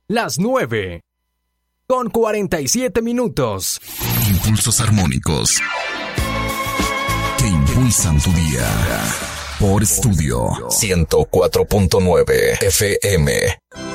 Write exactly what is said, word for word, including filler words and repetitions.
Las nueve. Con cuarenta y siete minutos. Impulsos armónicos que impulsan tu día. Por Estudio ciento cuatro punto nueve F M.